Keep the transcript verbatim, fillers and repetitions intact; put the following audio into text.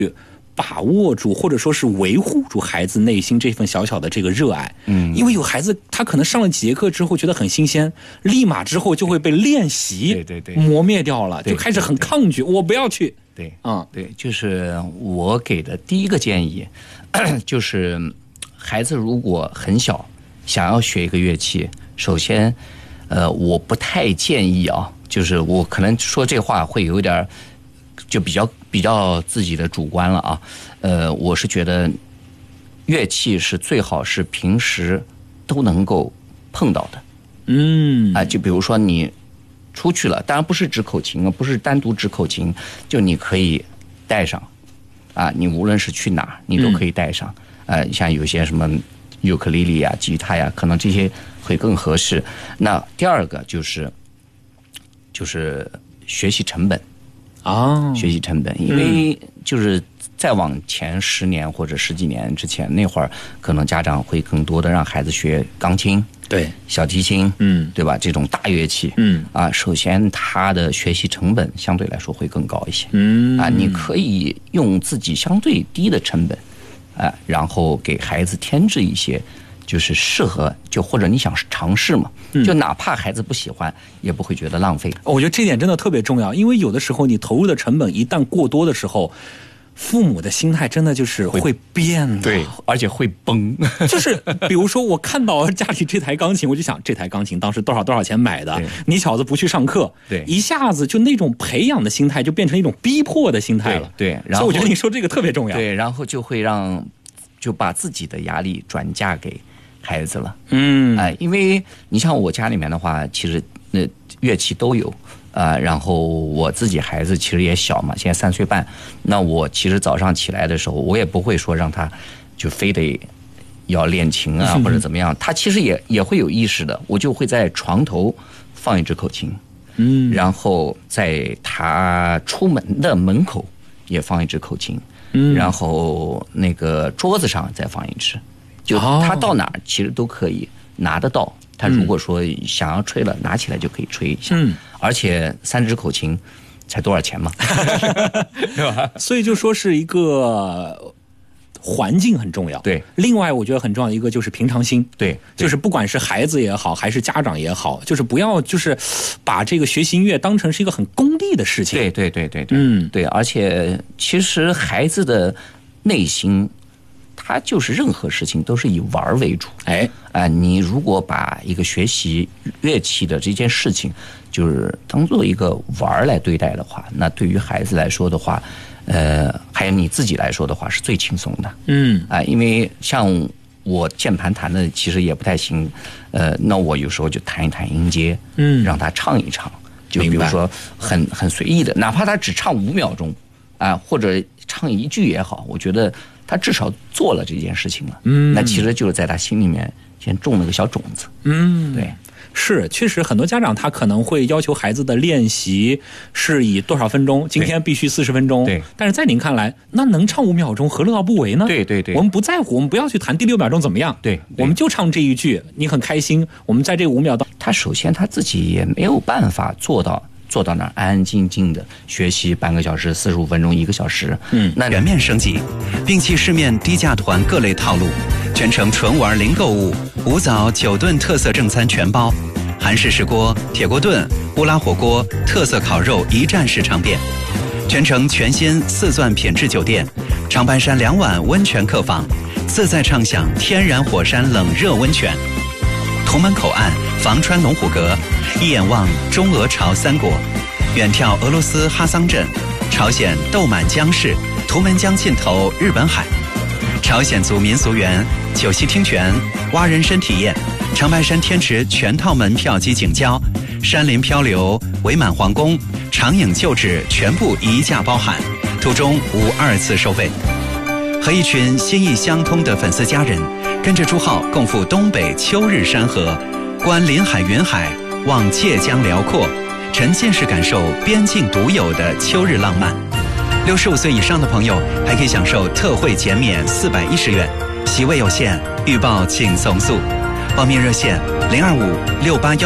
把握住或者说是维护住孩子内心这份小小的这个热爱。嗯，因为有孩子他可能上了几节课之后觉得很新鲜，立马之后就会被练习对对对磨灭掉了，就开始很抗拒，我不要去。 对， 啊、嗯， 对，就是我给的第一个建议，就是孩子如果很小想要学一个乐器，首先，呃，我不太建议啊，就是我可能说这话会有点就比较比较自己的主观了啊，呃，我是觉得乐器是最好是平时都能够碰到的， 嗯， 啊，就比如说你出去了，当然不是指口琴啊，不是单独指口琴，就你可以带上，啊，你无论是去哪儿，你都可以带上，呃，像有些什么尤克里里呀、吉他呀，可能这些会更合适。那第二个就是就是学习成本。 啊， 学习成本，因为就是再往前十年或者十几年之前那会儿，可能家长会更多的让孩子学钢琴， 对， 小提琴， 嗯， 对吧？这种大乐器， 嗯， 啊，首先它的学习成本相对来说会更高一些， 嗯， 啊，你可以用自己相对低的成本，啊，然后给孩子添置一些。就是适合，就或者你想尝试嘛，就哪怕孩子不喜欢，也不会觉得浪费。 我觉得这点真的特别重要，因为有的时候你投入的成本一旦过多的时候，父母的心态真的就是会变的， 对，而且会崩。 就是比如说，我看到家里这台钢琴，我就想这台钢琴当时多少多少钱买的，你小子不去上课， 对， 一下子就那种培养的心态就变成一种逼迫的心态了， 对，对，然后所以我觉得你说这个特别重要， 对，然后就会让就把自己的压力转嫁给孩子了， 嗯， 哎、呃，因为你像我家里面的话，其实那乐器都有，啊、呃，然后我自己孩子其实也小嘛，现在三岁半，那我其实早上起来的时候，我也不会说让他就非得要练琴啊、嗯、或者怎么样，他其实也也会有意识的，我就会在床头放一支口琴， 嗯， 然后在他出门的门口也放一支口琴， 嗯， 然后那个桌子上再放一支。就他到哪儿其实都可以拿得到，他如果说想要吹了，拿起来就可以吹一下。嗯，而且三支口琴才多少钱嘛， 是吧？所以就说是一个环境很重要。 对， 另外我觉得很重要的一个就是平常心。 对， 就是不管是孩子也好，还是家长也好，就是不要就是把这个学习音乐当成是一个很功利的事情。 对对对对对， 嗯， 对，而且其实孩子的内心。他就是任何事情都是以玩为主， 哎， 啊、呃，你如果把一个学习乐器的这件事情，就是当做一个玩来对待的话，那对于孩子来说的话，呃，还有你自己来说的话，是最轻松的， 嗯， 啊、呃，因为像我键盘弹的其实也不太行，呃，那我有时候就弹一弹音阶， 嗯， 让他唱一唱，就比如说很很随意的，哪怕他只唱五秒钟，啊、呃，或者唱一句也好，我觉得。他至少做了这件事情了，嗯，那其实就是在他心里面先种了个小种子， 嗯， 对， 是，确实很多家长他可能会要求孩子的练习是以多少分钟，今天必须四十分钟， 对， 但是在您看来，那能唱五秒钟，何乐而不为呢？ 对对对， 我们不在乎，我们不要去谈第六秒钟怎么样， 对， 我们就唱这一句，你很开心，我们在这五秒当， 他首先他自己也没有办法做到。坐到那儿安安静静的学习半个小时、四十五分钟、一个小时， 嗯， 那全面升级，摒弃市面低价团各类套路，全程纯玩零购物，五枣九顿特色正餐全包，韩式石锅、铁锅炖、乌拉火锅、特色烤肉一站式尝遍，全程全新四钻品质酒店，长白山两晚温泉客房，自在畅享天然火山冷热温泉。同门口岸房川龙虎阁，一眼望中俄朝三国，远眺俄罗斯哈桑镇，朝鲜豆满江市，图门江尽头日本海，朝鲜族民俗园，九溪听泉，蛙人参体验，长白山天池全套门票及景交，山林漂流，伪满皇宫，长影旧址全部一价包含，途中无二次收费。和一群心意相通的粉丝家人，跟着朱浩共赴东北秋日山河，观林海云海，望界江辽阔，沉浸式感受边境独有的秋日浪漫。六十五岁以上的朋友还可以享受特惠减免四百一十元，席位有限，预报请从速。报名热线零二五六八幺。